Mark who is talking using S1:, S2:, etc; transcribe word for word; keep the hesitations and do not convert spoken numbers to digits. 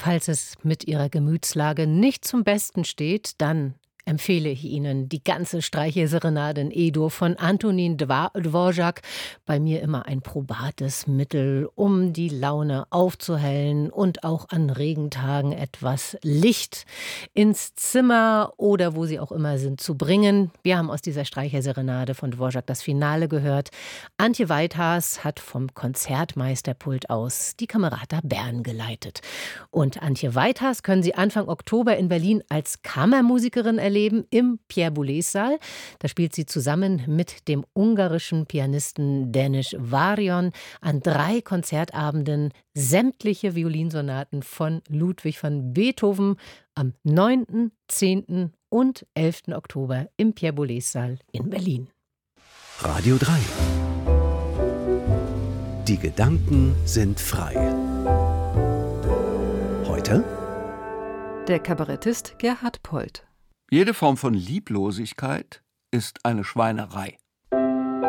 S1: Falls es mit Ihrer Gemütslage nicht zum Besten steht, dann empfehle ich Ihnen die ganze Streicherserenade in E-Dur von Antonín Dvořák. Bei mir immer ein probates Mittel, um die Laune aufzuhellen und auch an Regentagen etwas Licht ins Zimmer oder wo Sie auch immer sind zu bringen. Wir haben aus dieser Streicherserenade von Dvořák das Finale gehört. Antje Weithaas hat vom Konzertmeisterpult aus die Camerata Bern geleitet. Und Antje Weithaas können Sie Anfang Oktober in Berlin als Kammermusikerin erleben. Im Pierre Boulez-Saal. Da spielt sie zusammen mit dem ungarischen Pianisten Denis Varion an drei Konzertabenden sämtliche Violinsonaten von Ludwig van Beethoven am neunten, zehnten und elften Oktober im Pierre Boulez-Saal in Berlin.
S2: Radio drei. Die Gedanken sind frei. Heute
S3: der Kabarettist Gerhard Polt.
S4: Jede Form von Lieblosigkeit ist eine Schweinerei.